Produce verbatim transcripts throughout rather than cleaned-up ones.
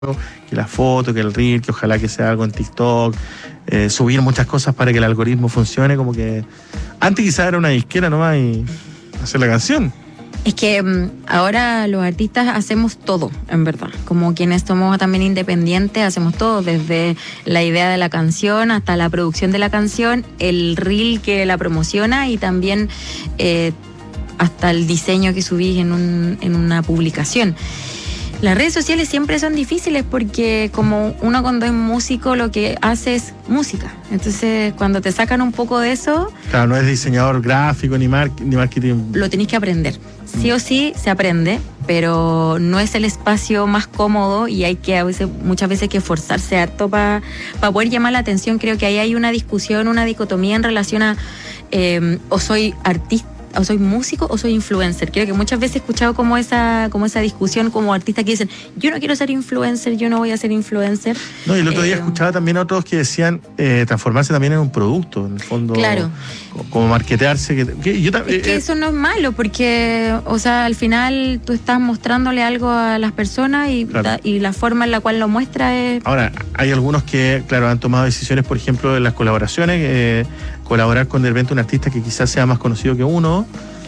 que la foto, que el reel, que ojalá que sea algo en TikTok, eh, subir muchas cosas para que el algoritmo funcione, como que antes quizás era una disquera nomás y hacer la canción. Es que um, ahora los artistas hacemos todo, en verdad. Como quienes somos también independientes, hacemos todo, desde la idea de la canción hasta la producción de la canción, el reel que la promociona y también eh, hasta el diseño que subís en, un, en una publicación. Las redes sociales siempre son difíciles porque como uno cuando es músico lo que hace es música. Entonces cuando te sacan un poco de eso... Claro, no es diseñador gráfico ni, mar ni marketing. Lo tenés que aprender. Sí o sí se aprende, pero no es el espacio más cómodo y hay que a veces, muchas veces que esforzarse harto para pa poder llamar la atención. Creo que ahí hay una discusión, una dicotomía en relación a eh, o soy artista, o soy músico o soy influencer. Creo que muchas veces he escuchado como esa, como esa discusión como artistas que dicen, yo no quiero ser influencer, yo no voy a ser influencer. No, y el otro día eh, escuchaba también a otros que decían eh, transformarse también en un producto, en el fondo. Claro. Como marketearse. Que, que yo, es que eh, eso no es malo, porque, o sea, al final tú estás mostrándole algo a las personas y, claro. da, y la forma en la cual lo muestra es... Ahora, hay algunos que, claro, han tomado decisiones, por ejemplo, en las colaboraciones, eh, colaborar con de repente un artista que quizás sea más conocido que uno,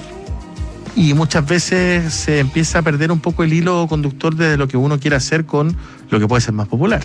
y muchas veces se empieza a perder un poco el hilo conductor de lo que uno quiere hacer con lo que puede ser más popular.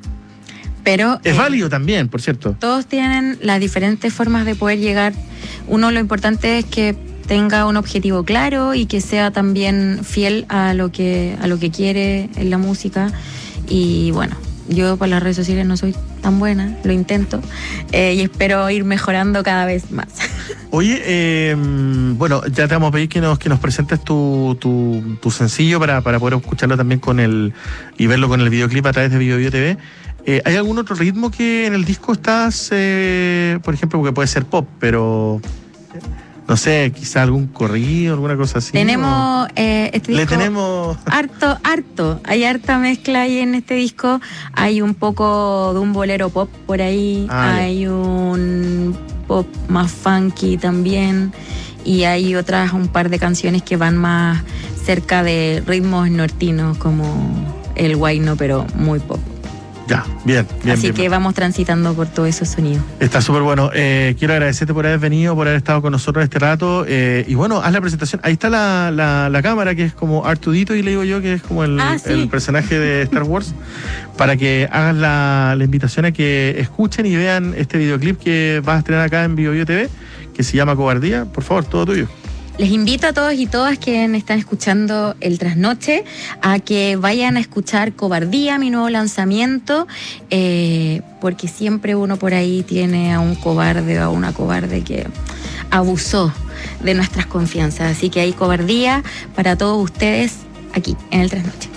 Pero es eh, válido también, por cierto. Todos tienen las diferentes formas de poder llegar. Uno, lo importante es que tenga un objetivo claro y que sea también fiel a lo que, a lo que quiere en la música. Y bueno, yo para las redes sociales no soy tan buena, lo intento eh, y espero ir mejorando cada vez más. Oye, eh, bueno, ya te vamos a pedir que nos, que nos presentes tu, tu, tu sencillo para, para poder escucharlo también con el y verlo con el videoclip a través de Bio Bio T V. Eh, ¿Hay algún otro ritmo que en el disco estás, eh, por ejemplo, porque puede ser pop, pero no sé, quizá algún corrido, alguna cosa así? Tenemos eh, este disco. Le tenemos harto, harto. Hay harta mezcla ahí en este disco. Hay un poco de un bolero pop por ahí. Ah, hay ya. un pop más funky también. Y hay otras, un par de canciones que van más cerca de ritmos nortinos, como el guayno, pero muy pop. Ya, bien, bien. Así bien, que bien. vamos transitando por todos esos sonidos. Está súper bueno. Eh, quiero agradecerte por haber venido, por haber estado con nosotros este rato. Eh, y bueno, haz la presentación. Ahí está la, la, la cámara, que es como Artudito, y le digo yo que es como el, ah, sí. el personaje de Star Wars, para que hagas la, la invitación a que escuchen y vean este videoclip que vas a estrenar acá en Bio Bio T V, que se llama Cobardía. Por favor, todo tuyo. Les invito a todos y todas que están escuchando El Trasnoche a que vayan a escuchar Cobardía, mi nuevo lanzamiento, eh, porque siempre uno por ahí tiene a un cobarde o a una cobarde que abusó de nuestras confianzas. Así que hay Cobardía para todos ustedes aquí en El Trasnoche.